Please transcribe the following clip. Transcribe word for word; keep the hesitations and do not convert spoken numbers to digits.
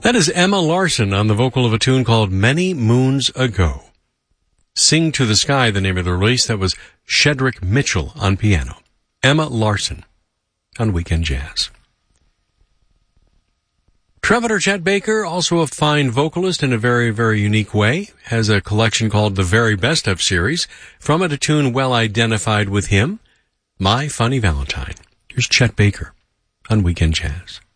That is Emma Larson on the vocal of a tune called Many Moons Ago. Sing to the Sky, the name of the release. That was Shedrick Mitchell on piano. Emma Larson on Weekend Jazz. Trumpeter Chet Baker, also a fine vocalist in a very, very unique way, has a collection called The Very Best Of Series. From it, a tune well identified with him, My Funny Valentine. Here's Chet Baker on Weekend Jazz.